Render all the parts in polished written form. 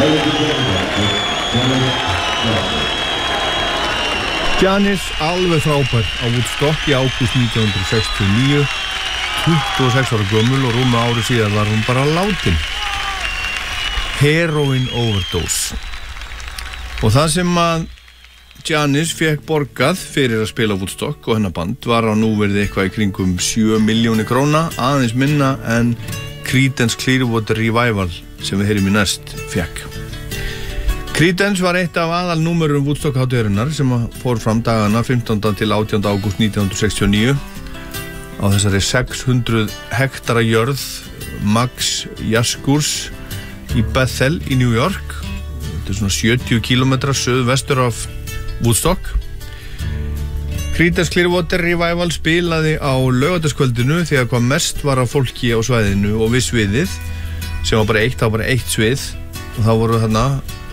Janis alveg frábær á Woodstock í ágúst 1969, 26 ára gömul og rúmu ári síðan var hún bara látin. Heroin overdose. Og það sem að Janis fekk borgað fyrir að spila Woodstock og hennar band var á núverði eitthvað í kringum 7 milljónir króna, aðeins minna en Creedence Clearwater Revival sem við heyrum í næst fekk. Creedence var eitt af aðalnúmerum Woodstock hátíðarinnar sem fór fram dagana 15. til 18. ágúst 1969 á þessari 600 hektara jörð Max Jaskurs í Bethel í New York. Þetta er svona 70 kilometra suðvestur af Woodstock. Creedence Clearwater Revival spilaði á laugardagskvöldinu þegar hvað mest var af fólki á svæðinu og við sviðið sem var bara eitt svið og þá voru þarna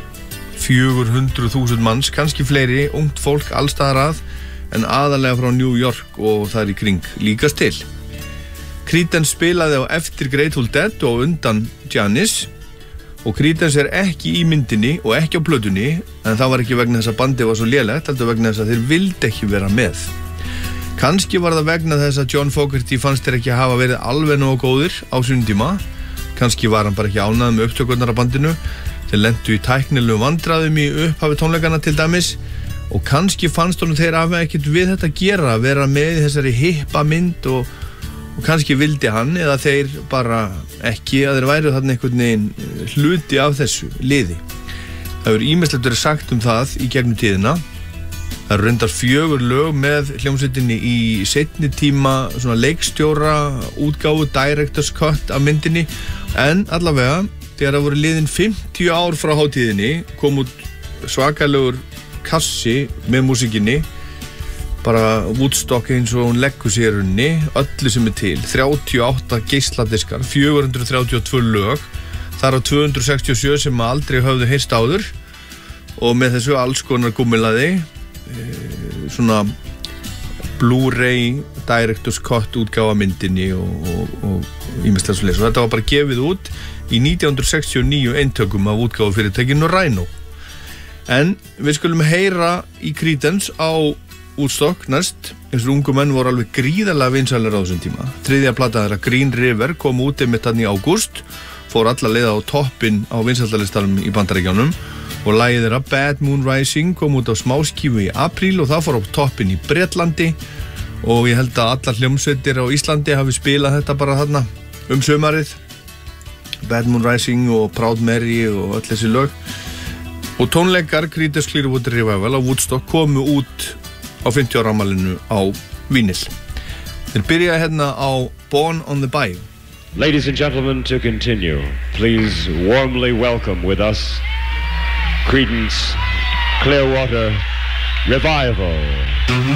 400.000 manns, kannski fleiri, ungt fólk allstaðar að, en aðalega frá New York og þar í kring líkast til. Creedence spilaði á eftir Grateful Dead og undan Janis og Creedence ekki í myndinni og ekki á plötunni, en það var ekki vegna þess að bandið var svo lélegt, heldur vegna þess að þeir vildi ekki vera með. Kannski var það vegna þess að John Fogerty fannst þeir ekki hafa verið alveg nógu góðir á sínum tíma, kannski var hann bara ekki ánægður með upptökurnar af bandinu. Þeir lentu í tæknilegum vandræðum í upphafi tónleikana til dæmis og kannski fannst honum þeir hafa ekkert við þetta að gera, að vera með í þessari hippa mynd og kannski vildi hann eða þeir bara ekki að þeir væru þarna einhvern veginn hluti af þessu liði. Það hefur ýmislegt verið sagt það í gegnum tíðina. Það eru reyndar 4 lög með hljómsveitinni í seinni tíma svona leikstjóra útgáfu, director's cut af myndinni, en allavega þegar það voru liðin 50 ár frá hátíðinni kom út svakalegur kassi með músikinni, bara Woodstock eins og hún leggur sér unni, öllu sem til, 38 geisladiskar, 432 lög, þar á 267 sem aldrei höfðu heyrst áður og með þessu alls konar gúmmilaði, svona Blu-ray director's cut útgáfa myndinni og ýmislegt svoleiðis og þetta var bara gefið út í 1969 eintökum af útgáfu fyrirtækinu Rhino. En við skulum heyra í Creedence á Woodstock næst. Þessir ungu menn voru alveg gríðarlega vinsælir á þessum tíma. 3. plata þeirra Green River kom út einmitt þarna í ágúst, fór alla leiða á toppinn á vinsældalistanum í Bandaríkjunum og lagið þeirra Bad Moon Rising kom út á smáskífu í apríl og það fór á toppinn í Bretlandi og ég held að allar hljómsveitir á Íslandi hafi spilað þetta bara þarna sumarið. Bad Moon Rising og Proud Mary og öll þessi lög og tónleikar Creedence Clearwater Revival á Woodstock komu út á 50 ára afmælinu á vínil. Þeir byrja hérna á Born on the Bayou. Ladies and gentlemen, to continue, please warmly welcome with us Creedence Clearwater Revival.